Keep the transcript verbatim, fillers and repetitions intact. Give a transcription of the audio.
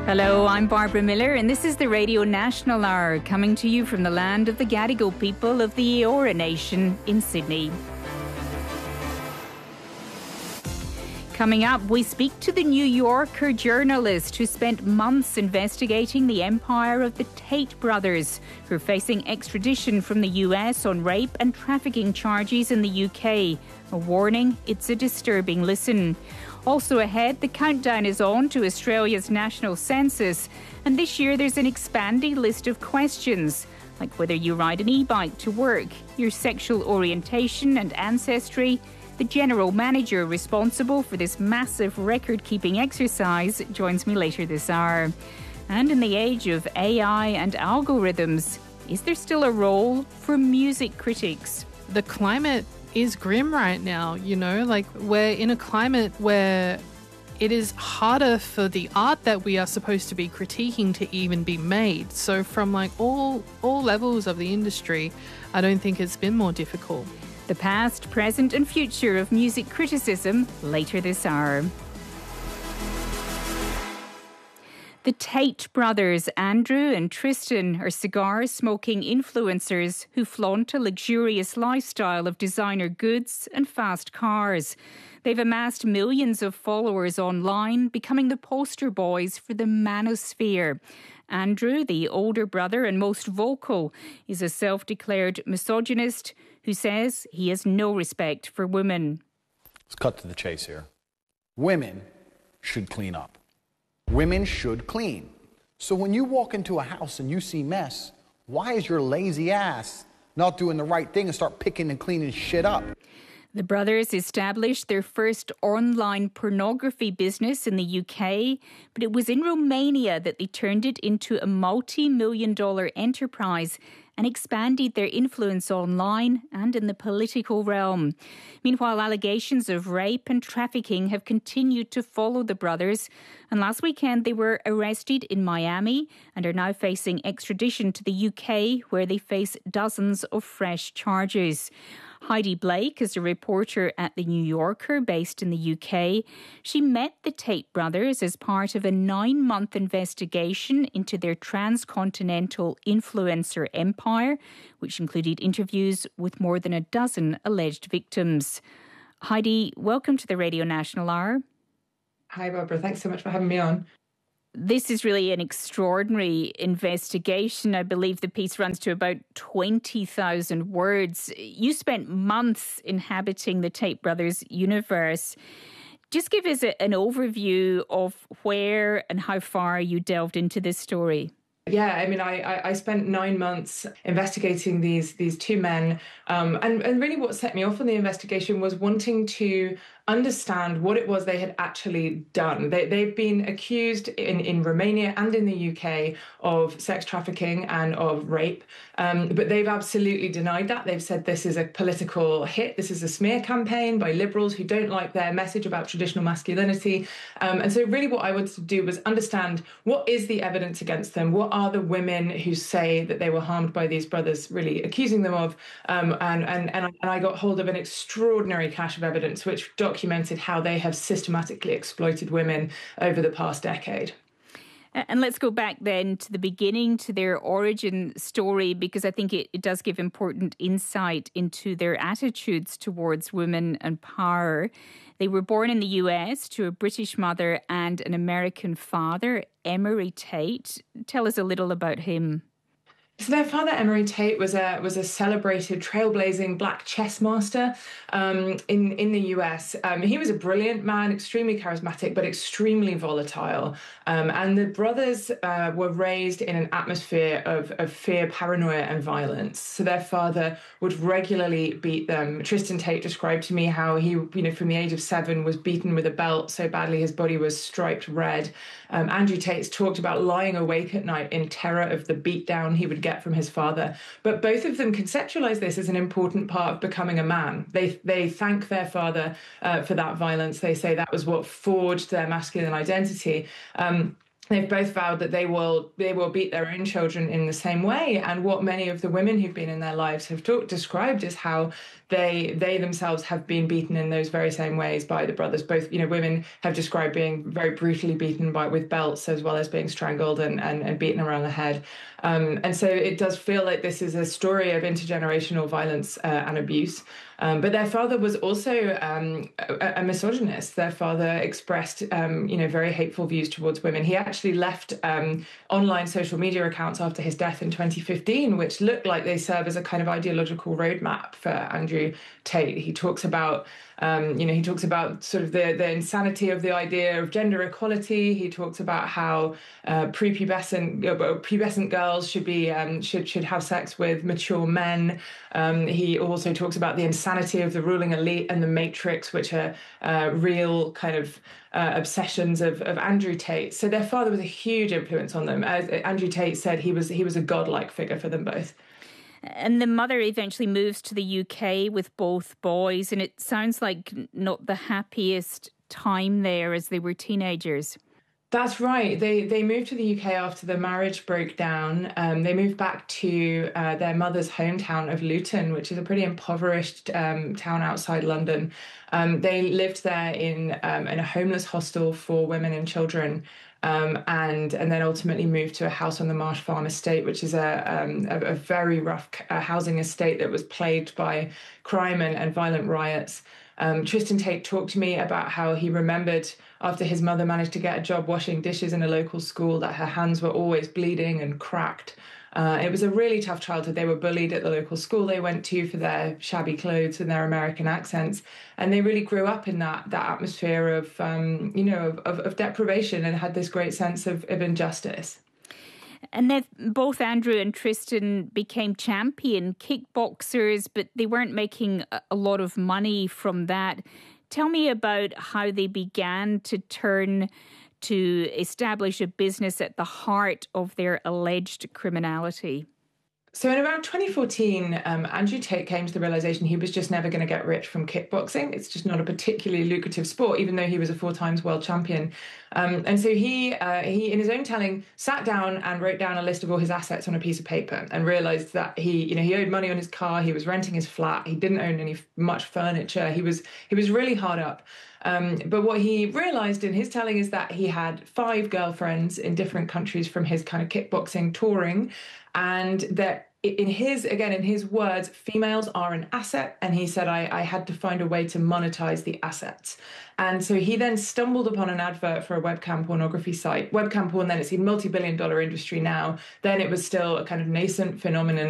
Hello, I'm Barbara Miller, and this is the Radio National Hour, coming to you from the land of the Gadigal people of the Eora Nation in Sydney. Coming up, we speak to the New Yorker journalist who spent months investigating the empire of the Tate brothers, who are facing extradition from the U S on rape and trafficking charges in the U K. A warning, it's a disturbing listen. Also ahead, the countdown is on to Australia's national census, and this year there's an expanding list of questions, like whether you ride an e-bike to work, your sexual orientation and ancestry. The general manager responsible for this massive record-keeping exercise joins me later this hour. And in the age of A I and algorithms, is there still a role for music critics? The climate is grim right now, you know, like we're in a climate where it is harder for the art that we are supposed to be critiquing to even be made. So from like all all levels of the industry, I don't think it's been more difficult. The past, present and future of music criticism later this hour. The Tate brothers, Andrew and Tristan, are cigar-smoking influencers who flaunt a luxurious lifestyle of designer goods and fast cars. They've amassed millions of followers online, becoming the poster boys for the manosphere. Andrew, the older brother and most vocal, is a self-declared misogynist who says he has no respect for women. Let's cut to the chase here. Women should clean up. Women should clean. So when you walk into a house and you see mess, why is your lazy ass not doing the right thing and start picking and cleaning shit up? The brothers established their first online pornography business in the U K, but it was in Romania that they turned it into a multi-million dollar enterprise and expanded their influence online and in the political realm. Meanwhile, allegations of rape and trafficking have continued to follow the brothers, and last weekend they were arrested in Miami and are now facing extradition to the U K, where they face dozens of fresh charges. Heidi Blake is a reporter at The New Yorker based in the U K. She met the Tate brothers as part of a nine-month investigation into their transcontinental influencer empire, which included interviews with more than a dozen alleged victims. Heidi, welcome to the Radio National Hour. Hi, Barbara. Thanks so much for having me on. This is really an extraordinary investigation. I believe the piece runs to about twenty thousand words. You spent months inhabiting the Tate brothers' universe. Just give us a, an overview of where and how far you delved into this story. Yeah, I mean, I, I spent nine months investigating these these two men. Um, and, and really what set me off on the investigation was wanting to understand what it was they had actually done. They, they've been accused in, in Romania and in the U K of sex trafficking and of rape, um, but they've absolutely denied that. They've said this is a political hit, this is a smear campaign by liberals who don't like their message about traditional masculinity. Um, and so really what I wanted to do was understand what is the evidence against them, what are the women who say that they were harmed by these brothers really accusing them of, um, and, and, and, I, and I got hold of an extraordinary cache of evidence which documented documented how they have systematically exploited women over the past decade. And let's go back then to the beginning, to their origin story, because I think it, it does give important insight into their attitudes towards women and power. They were born in the U S to a British mother and an American father, Emery Tate. Tell us a little about him. So their father, Emery Tate, was a was a celebrated, trailblazing black chess master um, in, in the U S. Um, he was a brilliant man, extremely charismatic, but extremely volatile. Um, and the brothers uh, were raised in an atmosphere of, of fear, paranoia, and violence. So their father would regularly beat them. Tristan Tate described to me how he, you know, from the age of seven, was beaten with a belt so badly his body was striped red. Um, Andrew Tate's talked about lying awake at night in terror of the beatdown he would get from his father. But both of them conceptualize this as an important part of becoming a man. They they thank their father uh, for that violence. They say that was what forged their masculine identity. Um, They've both vowed that they will they will beat their own children in the same way. And what many of the women who've been in their lives have talked, described is how they they themselves have been beaten in those very same ways by the brothers. Both, you know, women have described being very brutally beaten by with belts, as well as being strangled and, and, and beaten around the head. Um, and so it does feel like this is a story of intergenerational violence uh, and abuse. Um, but their father was also um, a, a misogynist. Their father expressed, um, you know, very hateful views towards women. He actually left um, online social media accounts after his death in twenty fifteen, which look like they serve as a kind of ideological roadmap for Andrew Tate. He talks about Um, you know, he talks about sort of the, the insanity of the idea of gender equality. He talks about how uh, prepubescent uh, pubescent girls should be um, should should have sex with mature men. Um, he also talks about the insanity of the ruling elite and the Matrix, which are uh, real kind of uh, obsessions of, of Andrew Tate. So their father was a huge influence on them. As Andrew Tate said, he was he was a godlike figure for them both. And the mother eventually moves to the U K with both boys, and it sounds like not the happiest time there as they were teenagers. That's right. They they moved to the U K after the marriage broke down. Um, they moved back to uh, their mother's hometown of Luton, which is a pretty impoverished um, town outside London. Um, they lived there in um, in a homeless hostel for women and children. Um, and and then ultimately moved to a house on the Marsh Farm estate, which is a um, a, a very rough uh, housing estate that was plagued by crime and, and violent riots. Um, Tristan Tate talked to me about how he remembered after his mother managed to get a job washing dishes in a local school that her hands were always bleeding and cracked. Uh, it was a really tough childhood. They were bullied at the local school they went to for their shabby clothes and their American accents. And they really grew up in that that atmosphere of, um, you know, of, of, of deprivation and had this great sense of, of injustice. And then both Andrew and Tristan became champion kickboxers, but they weren't making a lot of money from that. Tell me about how they began to turn to establish a business at the heart of their alleged criminality. So in around twenty fourteen, um, Andrew Tate came to the realization he was just never going to get rich from kickboxing. It's just not a particularly lucrative sport, even though he was a four times world champion. Um, and so he, uh, he, in his own telling, sat down and wrote down a list of all his assets on a piece of paper and realized that he, you know, he owed money on his car. He was renting his flat. He didn't own any much furniture. He was he was really hard up. Um, but what he realized in his telling is that he had five girlfriends in different countries from his kind of kickboxing touring, and that in his, again, in his words, females are an asset. And he said, I, I had to find a way to monetize the assets. And so he then stumbled upon an advert for a webcam pornography site. Webcam porn, then it's a multi-billion dollar industry now. Then it was still a kind of nascent phenomenon.